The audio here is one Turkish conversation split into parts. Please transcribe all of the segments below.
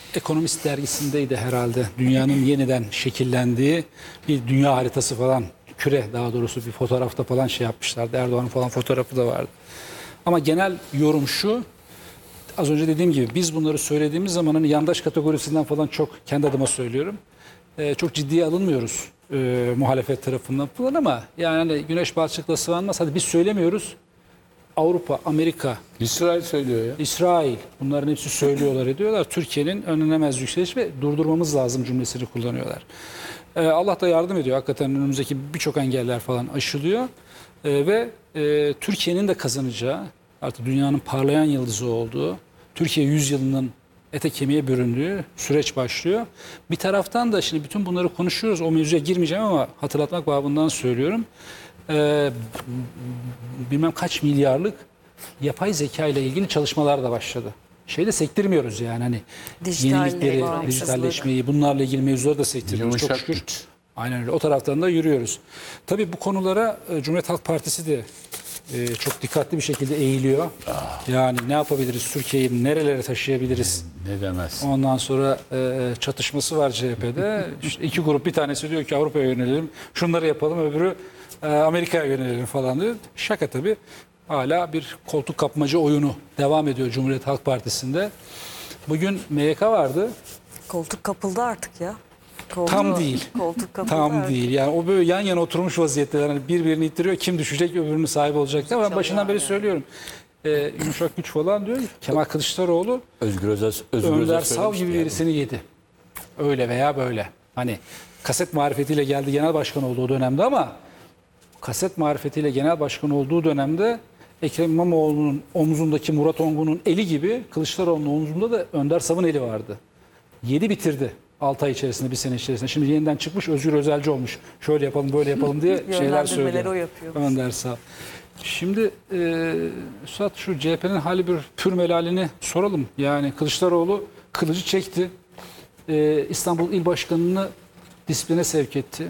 Economist dergisindeydi herhalde. Dünyanın yeniden şekillendiği bir dünya haritası falan, küre daha doğrusu bir fotoğrafta falan şey yapmışlardı. Erdoğan'ın falan fotoğrafı da vardı. Ama genel yorum şu, az önce dediğim gibi biz bunları söylediğimiz zaman hani yandaş kategorisinden falan çok, kendi adıma söylüyorum, çok ciddiye alınmıyoruz muhalefet tarafından falan ama yani hani güneş balçıkla sıvanmaz. Hadi biz söylemiyoruz. Avrupa, Amerika, İsrail söylüyor ya. İsrail, bunların hepsi söylüyorlar, ediyorlar. Türkiye'nin önlenemez yükseliş ve durdurmamız lazım cümlesini kullanıyorlar. Allah da yardım ediyor. Hakikaten önümüzdeki birçok engeller falan aşılıyor. Ve Türkiye'nin de kazanacağı, artık dünyanın parlayan yıldızı olduğu, Türkiye 100 yılının ete kemiğe büründüğü süreç başlıyor. Bir taraftan da şimdi bütün bunları konuşuyoruz. O mevzuya girmeyeceğim ama hatırlatmak babından söylüyorum. Bilmem kaç milyarlık yapay zeka ile ilgili çalışmalar da başladı. Şeyde sektirmiyoruz yani hani yenilikleri, dijitalleşmeyi, bunlarla ilgili mevzuları da sektirmiyoruz. Çok şükür. Güç. Aynen öyle. O taraftan da yürüyoruz. Tabii bu konulara Cumhuriyet Halk Partisi de çok dikkatli bir şekilde eğiliyor. Yani ne yapabiliriz? Türkiye'yi nerelere taşıyabiliriz? Ne demez. Ondan sonra çatışması var CHP'de. İşte iki grup, bir tanesi diyor ki Avrupa'ya yönelelim, şunları yapalım, öbürü Amerika'ya yönelelim falan diyor. Şaka tabii. Hala bir koltuk kapmaca oyunu devam ediyor Cumhuriyet Halk Partisi'nde. Bugün MYK vardı. Koltuk kapıldı artık ya. Tam değil. Koltuk kapıldı Tam artık. değil. Yani o böyle yan yana oturmuş vaziyetteler. Yani birbirini ittiriyor. Kim düşecek öbürünün sahibi olacak diye. Ben başından beri söylüyorum. Yumuşak güç falan diyor. Kemal Kılıçdaroğlu Özgür Özel Önder Sav söylemişti gibi yani. birisini yedi. Öyle veya böyle. Hani kaset marifetiyle geldi, genel başkan olduğu dönemde ama kaset marifetiyle genel başkan olduğu dönemde Ekrem İmamoğlu'nun omzundaki Murat Ongun'un eli gibi Kılıçdaroğlu'nun omzunda da Önder Sav'ın eli vardı. Yedi bitirdi 6 ay içerisinde, bir sene içerisinde. Şimdi yeniden çıkmış, Özgür Özelci olmuş. Şöyle yapalım, böyle yapalım diye şeyler Yönlendirmeleri söylüyor. o yapıyor. Önder Sav. Şimdi Suat, şu CHP'nin hali bir pür melalini soralım. Yani Kılıçdaroğlu kılıcı çekti. İstanbul İl Başkanı'nı disipline sevk etti.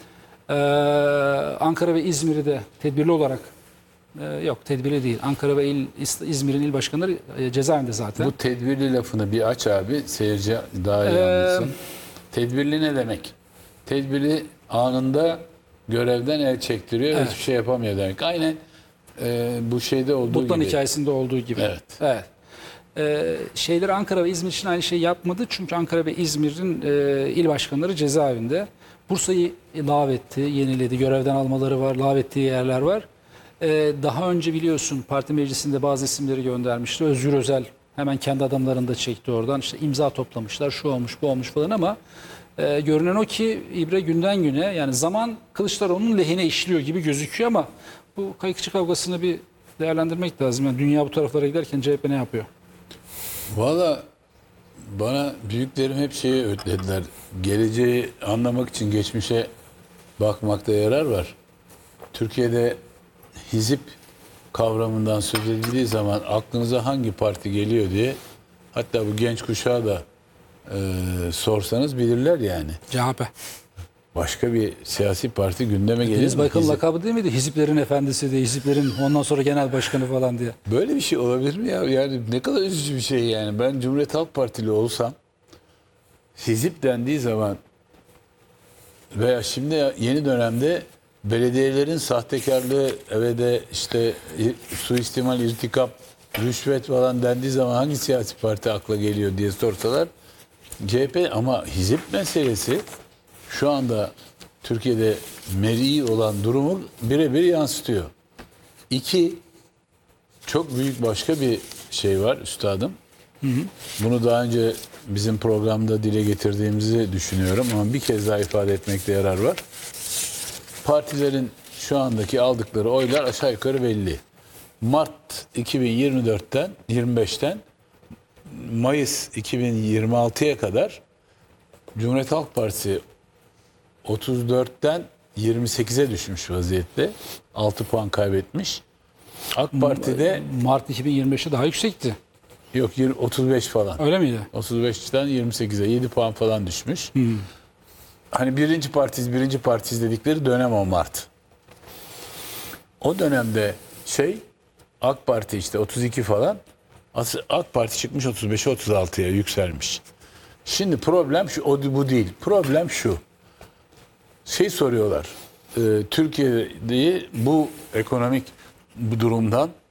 Ankara ve İzmir'i de tedbirli olarak yok, tedbirli değil. Ankara ve İzmir'in il başkanları cezaevinde zaten. Bu tedbirli lafını bir aç abi. Seyirci daha iyi anlasın. Tedbirli ne demek? Tedbirli anında görevden el çektiriyor. Evet. Hiçbir şey yapamıyor demek. Aynen bu şeyde olduğu Butlan gibi. hikayesinde olduğu gibi. Evet. Evet. Şeyleri Ankara ve İzmir için aynı şey yapmadı. Çünkü Ankara ve İzmir'in il başkanları cezaevinde. Bursa'yı lağvetti, yeniledi. Görevden almaları var, lağvettiği yerler var. Daha önce biliyorsun parti meclisinde bazı isimleri göndermişti. Özgür Özel hemen kendi adamlarını da çekti oradan. İşte imza toplamışlar, şu olmuş, bu olmuş falan ama görünen o ki ibre günden güne, yani zaman Kılıçdaroğlu'nun lehine işliyor gibi gözüküyor ama bu kayıkçı kavgasını bir değerlendirmek lazım. Yani dünya bu taraflara giderken CHP ne yapıyor? Valla bana büyüklerim hep şeyi öğütlediler. Geleceği anlamak için geçmişe bakmakta yarar var. Türkiye'de hizip kavramından söz edildiği zaman aklınıza hangi parti geliyor diye, hatta bu genç kuşağa da sorsanız bilirler yani. CHP. Başka bir siyasi parti gündeme gelir Deniz mi? Baykal'ın Hizip. lakabı değil miydi? Hiziplerin efendisi diye, hiziplerin ondan sonra genel başkanı falan diye. Böyle bir şey olabilir mi ya? Yani ne kadar üzücü bir şey yani. Ben Cumhuriyet Halk Partili olsam, hizip dendiği zaman veya şimdi yeni dönemde belediyelerin sahtekarlığı ve de işte suistimal, irtikap, rüşvet falan dendiği zaman hangi siyasi parti akla geliyor diye sorsalar CHP, ama hizip meselesi şu anda Türkiye'de meri olan durumu birebir yansıtıyor. İki, çok büyük başka bir şey var üstadım. Bunu daha önce bizim programda dile getirdiğimizi düşünüyorum ama bir kez daha ifade etmekte yarar var. Partilerin şu andaki aldıkları oylar aşağı yukarı belli. Mart 2024'ten 25'ten Mayıs 2026'ya kadar Cumhuriyet Halk Partisi 34'ten 28'e düşmüş vaziyette. 6 puan kaybetmiş. AK Parti'de Mart 2025'te daha yüksekti. yok 35 falan. Öyle miydi? 35'ten 28'e 7 puan falan düşmüş. Hani birinci partiz dedikleri dönem o Mart. O dönemde AK Parti işte 32 falan. AK Parti çıkmış 35'e 36'ya yükselmiş. Şimdi problem şu, bu değil. Problem şu. Soruyorlar. Türkiye'yi bu ekonomik bu durumdan